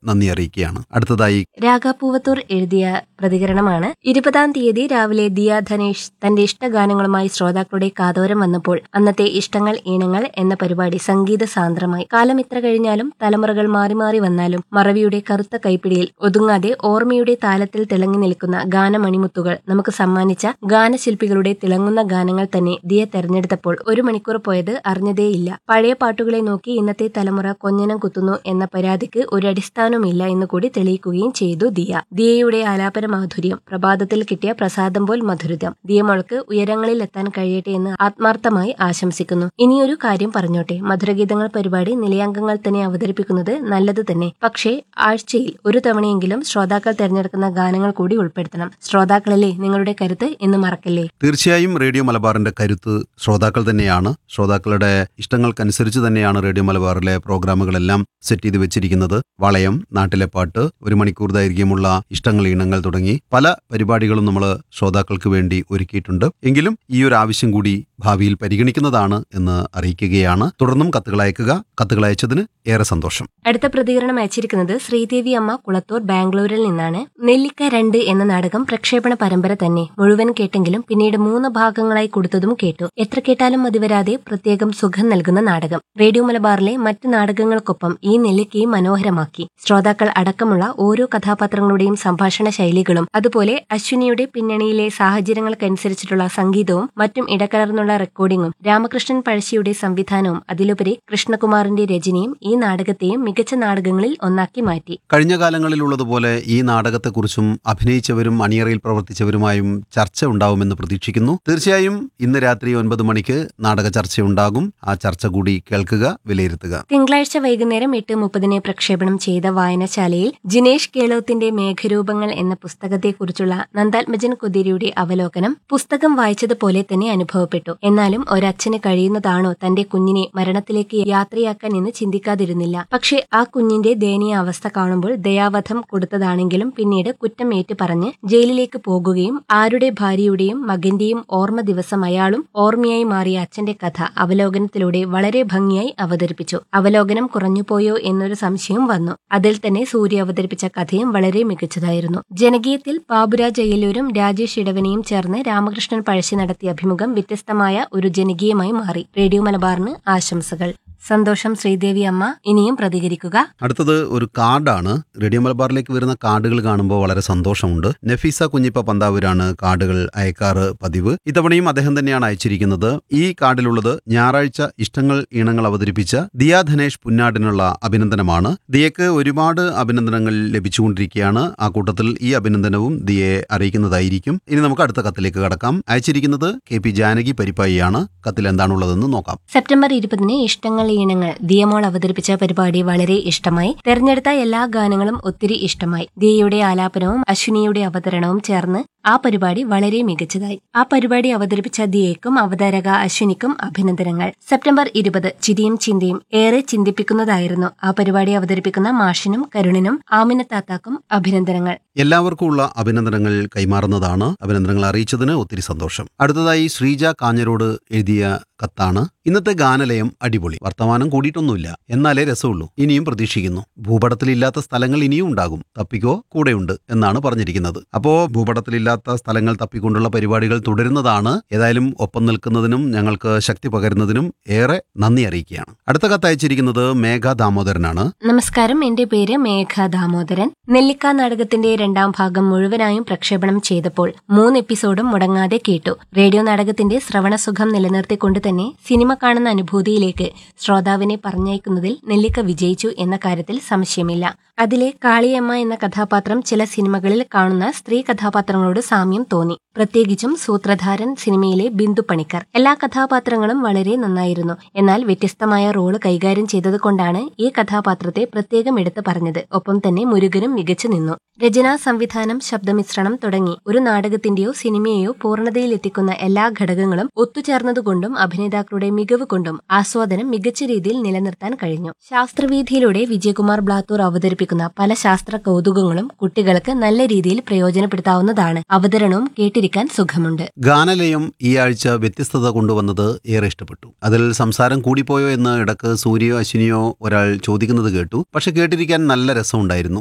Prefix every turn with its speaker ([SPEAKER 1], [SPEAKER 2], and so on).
[SPEAKER 1] നന്ദി അറിയിക്കുകയാണ്. അടുത്തതായി
[SPEAKER 2] രാഗാപൂവത്തൂർ എഴുതിയ പ്രതികരണമാണ്. 20-ാം തീയതി രാവിലെ ദിയ ധനേഷ് തന്റെ ഇഷ്ടഗാനങ്ങളുമായി ശ്രോതാക്കളുടെ കാതോരം വന്നപ്പോൾ അന്നത്തെ ഇഷ്ടങ്ങൾ ഈണങ്ങൾ എന്ന പരിപാടി സംഗീത സാന്ദ്രമായി. കാലം ഇത്ര കഴിഞ്ഞാലും തലമുറകൾ മാറി മാറി വന്നാലും മറവിയുടെ കറുത്ത കൈപ്പിടിയിൽ ഒതുങ്ങാതെ ഓർമ്മയുടെ താലത്തിൽ തിളങ്ങി നിൽക്കുന്ന ഗാനമണിമുത്തുകൾ നമുക്ക് സമ്മാനിച്ച ഗാനശില്പികളുടെ തിളങ്ങുന്ന ഗാനങ്ങൾ തന്നെ ദിയ തെരഞ്ഞെടുത്തപ്പോൾ 1 മണിക്കൂർ പോയത് അറിഞ്ഞതേയില്ല. പഴയ പാട്ടുകളെ നോക്കി ഇന്നത്തെ തലമുറ കൊഞ്ഞനം കുത്തുന്നു എന്ന പരാതിക്ക് ഒരു അടിസ്ഥാനവുമില്ല എന്ന് കൂടി തെളിയിക്കുകയും ചെയ്തു ദിയ. ദിയയുടെ ആലാപന മാധുര്യം, പ്രഭാതത്തിൽ കിട്ടിയ പ്രസാദം പോൽ മധുരിതം. ദിയമോൾക്ക് ഉയരങ്ങളിൽ എത്താൻ കഴിയട്ടെ എന്ന് ആത്മാർത്ഥമായി ആശംസിക്കുന്നു. ഇനിയൊരു കാര്യം പറഞ്ഞോട്ടെ, മധുരഗീതങ്ങൾ പരിപാടി നിലയാംഗങ്ങൾ തന്നെ അവതരിപ്പിക്കുന്നത് നല്ലത് തന്നെ. പക്ഷേ ആഴ്ചയിൽ ഒരു തവണയെങ്കിലും ശ്രോതാക്കൾ തെരഞ്ഞെടുക്കുന്ന ഗാനങ്ങൾ കൂടി ഉൾപ്പെടുത്തണം. ശ്രോതാക്കളല്ലേ നിങ്ങളുടെ കരുത്ത് എന്ന് മറക്കല്ലേ.
[SPEAKER 1] തീർച്ചയായും റേഡിയോ മലബാറിന്റെ കരുത്ത് ശ്രോതാക്കൾ തന്നെയാണ്. ശ്രോതാക്കളുടെ ഇഷ്ടങ്ങൾക്കനുസരിച്ച് തന്നെയാണ് റേഡിയോ മലബാറിലെ പ്രോഗ്രാമുകളെല്ലാം സെറ്റ് ചെയ്ത് വെച്ചിരിക്കുന്നത്. വളയം, നാട്ടിലെ പാട്ട്, 1 മണിക്കൂർ ദൈർഘ്യമുള്ള ഇഷ്ടങ്ങൾ ഈണങ്ങൾ തുടങ്ങി പല പരിപാടികളും നമ്മൾ ശ്രോതാക്കൾക്ക് വേണ്ടി ഒരുക്കിയിട്ടുണ്ട്. എങ്കിലും ഈ ഒരു ആവശ്യം കൂടി ഭാവിയിൽ പരിഗണിക്കുന്നതാണ് എന്ന് അറിയിക്കുകയാണ്. തുടർന്നും കത്തുകൾ അയക്കുക. കത്തുകൾ അയച്ചതിന് ഏറെ സന്തോഷം.
[SPEAKER 2] അടുത്ത പ്രതികരണം അയച്ചിരിക്കുന്നത് ശ്രീദേവി അമ്മ കുളത്തൂർ, ബാംഗ്ലൂരിൽ നിന്നാണ്. നെല്ലിക്ക 2 എന്ന നാടകം പ്രക്ഷേപണ പരമ്പര തന്നെ. മുഴുവൻ കേട്ടെങ്കിലും പിന്നീട് 3 ഭാഗങ്ങളായി കൊടുത്തതും കേട്ടു. എത്ര കേട്ടാലും മതിവരാതെ പ്രത്യേകം സുഖം നൽകുന്ന നാടകം. റേഡിയോ മലബാറിലെ മറ്റ് നാടകങ്ങൾക്കൊപ്പം ഈ നെല്ലിക്കയും മനോഹരമാക്കി. ശ്രോതാക്കൾ അടക്കമുള്ള ഓരോ കഥാപാത്രങ്ങളുടെയും സംഭാഷണ ശൈലികളും അതുപോലെ അശ്വിനിയുടെ പിന്നണിയിലെ സാഹചര്യങ്ങൾക്കനുസരിച്ചിട്ടുള്ള സംഗീതവും മറ്റും ഇടകലർന്നുള്ള റെക്കോർഡിംഗും രാമകൃഷ്ണൻ പഴശ്ശിയുടെ സംവിധാനവും അതിലുപരി കൃഷ്ണകുമാറിന്റെ രചനയും ഈ നാടകത്തെയും മികച്ച നാടകങ്ങളിൽ ഒന്നാക്കി മാറ്റി.
[SPEAKER 1] കഴിഞ്ഞ കാലങ്ങളിലുള്ളതുപോലെ ഈ നാടകത്തെക്കുറിച്ചും അഭിനയിച്ചവരും അണിയറയിൽ പ്രവർത്തിച്ചവരുമായും ചർച്ച ഉണ്ടാവുമെന്ന് പ്രതീക്ഷിക്കുന്നു. തീർച്ചയായും ഇന്ന് രാത്രി 9 മണിക്ക് നാടക ചർച്ചയുണ്ടാകും. ആ ചർച്ച കൂടി കേൾക്കുക, വിലയിരുത്തുക.
[SPEAKER 2] തിങ്കളാഴ്ച വൈകുന്നേരം 8:30 പ്രക്ഷേപണം ചെയ്ത വായനശാലയിൽ ജിനേഷ് കേളോത്തിന്റെ മേഘരൂപങ്ങൾ എന്ന പുസ്തകത്തെക്കുറിച്ചുള്ള നന്ദാത്മജൻ കുതിരിയുടെ അവലോകനം പുസ്തകം വായിച്ചതുപോലെ തന്നെ അനുഭവപ്പെട്ടു. എന്നാലും ഒരച്ഛന് കഴിയുന്നതാണോ തന്റെ കുഞ്ഞിനെ മരണത്തിലേക്ക് യാത്രയാക്കാൻ എന്ന് ചിന്തിക്കാതിരുന്നില്ല. പക്ഷേ ആ കുഞ്ഞിന്റെ ദയനീയ അവസ്ഥ കാണുമ്പോൾ ദയാവധം കൊടുത്തതാണെങ്കിലും പിന്നീട് കുറ്റം ഏറ്റു പറഞ്ഞ് ജയിലിലേക്ക് പോകുകയും ആരുടെ ഭാര്യയുടെയും മകന്റെയും ഓർമ്മ ദിവസം അയാളും ഓർമ്മയായി മാറിയ അച്ഛന്റെ കഥ അവലോകനത്തിലൂടെ വളരെ ഭംഗിയായി അവതരിപ്പിച്ചു. അവലോകനം കുറഞ്ഞുപോയോ എന്നൊരു സംശയം വന്നു. അതിൽ തന്നെ സൂര്യ അവതരിപ്പിച്ച കഥയും വളരെ മികച്ചതായിരുന്നു. ജനകീയത്തിൽ ബാബുരാജ് അയ്യലൂരും രാജേഷ് ഇടവനെയും ചേർന്ന് രാമകൃഷ്ണൻ പഴശ്ശി നടത്തിയ അഭിമുഖം വ്യത്യസ്തമായ ഒരു ജനകീയമായി മാറി. റേഡിയോ മലബാറിന് ആശംസകൾ. സന്തോഷം ശ്രീദേവി അമ്മ. ഇനിയും പ്രതികരിക്കുക.
[SPEAKER 1] അടുത്തത് ഒരു കാർഡാണ്. റേഡിയോ മലബാറിലേക്ക് വരുന്ന കാർഡുകൾ കാണുമ്പോൾ വളരെ സന്തോഷമുണ്ട്. നഫീസ കുഞ്ഞിപ്പ പന്താവൂരാണ് കാർഡുകൾ അയക്കാറ് പതിവ്. ഇത്തവണയും അദ്ദേഹം തന്നെയാണ് അയച്ചിരിക്കുന്നത്. ഈ കാർഡിലുള്ളത് ഞായറാഴ്ച ഇഷ്ടങ്ങൾ ഈണങ്ങൾ അവതരിപ്പിച്ച ദിയ ധനേഷ് പുന്നാടിനുള്ള അഭിനന്ദനമാണ്. ദിയക്ക് ഒരുപാട് അഭിനന്ദനങ്ങൾ ലഭിച്ചുകൊണ്ടിരിക്കുകയാണ്. ആ കൂട്ടത്തിൽ ഈ അഭിനന്ദനവും ദിയയെ അറിയിക്കുന്നതായിരിക്കും. ഇനി നമുക്ക് അടുത്ത കത്തിലേക്ക് കടക്കാം. അയച്ചിരിക്കുന്നത് KP ജാനകി പരിപ്പായിയാണ്. കത്തിൽ എന്താണുള്ളതെന്ന് നോക്കാം.
[SPEAKER 2] സെപ്റ്റംബർ 20 ഇഷ്ടങ്ങൾ ഈണങ്ങൾ ദിയമോൾ അവതരിപ്പിച്ച പരിപാടി വളരെ ഇഷ്ടമായി. തെരഞ്ഞെടുത്ത എല്ലാ ഗാനങ്ങളും ഒത്തിരി ഇഷ്ടമായി. ദിയയുടെ ആലാപനവും അശ്വിനിയുടെ അവതരണവും ചേർന്ന് ആ പരിപാടി വളരെ മികച്ചതായി. ആ പരിപാടി അവതരിപ്പിച്ച ദിയയ്ക്കും അവതാരക അശ്വിനിക്കും അഭിനന്ദനങ്ങൾ. സെപ്റ്റംബർ 20 ചിരിയും ചിന്തയും ഏറെ ചിന്തിപ്പിക്കുന്നതായിരുന്നു. ആ പരിപാടി അവതരിപ്പിക്കുന്ന മാഷിനും കരുണിനും ആമിനത്താത്താക്കും അഭിനന്ദനങ്ങൾ.
[SPEAKER 1] എല്ലാവർക്കും ഉള്ള അഭിനന്ദനങ്ങൾ കൈമാറുന്നതാണ്. അഭിനന്ദനങ്ങൾ അറിയിച്ചതിന് ഒത്തിരി സന്തോഷം. അടുത്തതായി ശ്രീജ കാഞ്ഞരോട് എഴുതിയ കത്താണ്. ഇന്നത്തെ ഗാനലയം അടിപൊളി. വർത്തമാനം കൂടിയിട്ടൊന്നുമില്ല, എന്നാലേ രസമുള്ളൂ. ഇനിയും പ്രതീക്ഷിക്കുന്നു. ഭൂപടത്തിലില്ലാത്ത സ്ഥലങ്ങൾ ഇനിയും ഉണ്ടാകും. തപ്പിക്കോ, കൂടെയുണ്ട് എന്നാണ് പറഞ്ഞിരിക്കുന്നത്. അപ്പോ ഭൂപടത്തിലില്ലാത്ത സ്ഥലങ്ങൾ തപ്പിക്കൊണ്ടുള്ള പരിപാടികൾ തുടരുന്നതാണ്. ഏതായാലും ഒപ്പം നിൽക്കുന്നതിനും ഞങ്ങൾക്ക് ശക്തി പകരുന്നതിനും ഏറെ നന്ദി അറിയിക്കുകയാണ്. അടുത്ത കത്ത് അയച്ചിരിക്കുന്നത് മേഘ ദാമോദരനാണ്.
[SPEAKER 2] നമസ്കാരം, എന്റെ പേര് മേഘ ദാമോദരൻ. നെല്ലിക്ക നാടകത്തിന്റെ 2ാം ഭാഗം മുഴുവനായും പ്രക്ഷേപണം ചെയ്തപ്പോൾ 3 എപ്പിസോഡും മുടങ്ങാതെ കേട്ടു. റേഡിയോ നാടകത്തിന്റെ ശ്രവണസുഖം നിലനിർത്തിക്കൊണ്ട് തന്നെ സിനിമ കാണുന്ന അനുഭൂതിയിലേക്ക് ശ്രോതാവിനെ പറഞ്ഞയക്കുന്നതിൽ നെല്ലിക്ക വിജയിച്ചു എന്ന കാര്യത്തിൽ സംശയമില്ല. അതിലെ കാളിയമ്മ എന്ന കഥാപാത്രം ചില സിനിമകളിൽ കാണുന്ന സ്ത്രീ കഥാപാത്രങ്ങളോട് സാമ്യം തോന്നി. പ്രത്യേകിച്ചും സൂത്രധാരൻ സിനിമയിലെ ബിന്ദു പണിക്കർ. എല്ലാ കഥാപാത്രങ്ങളും വളരെ നന്നായിരുന്നു. എന്നാൽ വ്യത്യസ്തമായ റോള് കൈകാര്യം ചെയ്തതുകൊണ്ടാണ് ഈ കഥാപാത്രത്തെ പ്രത്യേകം എടുത്തു പറഞ്ഞത്. ഒപ്പം തന്നെ മുരുകനും മികച്ചു നിന്നു. രചന, സംവിധാനം, ശബ്ദമിശ്രണം തുടങ്ങി ഒരു നാടകത്തിന്റെയോ സിനിമയെയോ പൂർണ്ണതയിലെത്തിക്കുന്ന എല്ലാ ഘടകങ്ങളും ഒത്തുചേർന്നതുകൊണ്ടും അഭിനേതാക്കളുടെ മികവ് കൊണ്ടും ആസ്വാദനം മികച്ച രീതിയിൽ നിലനിർത്താൻ കഴിഞ്ഞു. ശാസ്ത്രവീഥിയിലൂടെ വിജയകുമാർ ബ്ലാത്തൂർ അവതരിപ്പിക്കുന്ന പല ശാസ്ത്ര കൗതുകങ്ങളും കുട്ടികൾക്ക് നല്ല രീതിയിൽ പ്രയോജനപ്പെടുത്താവുന്നതാണ്. അവതരണവും കേട്ടിരിക്കാൻ സുഖമുണ്ട്.
[SPEAKER 1] ഗാനലയം ഈ ആഴ്ച വ്യത്യസ്തത കൊണ്ടുവന്നത് ഏറെ ഇഷ്ടപ്പെട്ടു. അതിൽ സംസാരം കൂടിപ്പോയോ എന്ന് ഇടക്ക് സൂര്യയോ അശ്വിനിയോ ഒരാൾ ചോദിക്കുന്നത് കേട്ടു. പക്ഷെ കേട്ടിരിക്കാൻ നല്ല രസമുണ്ടായിരുന്നു.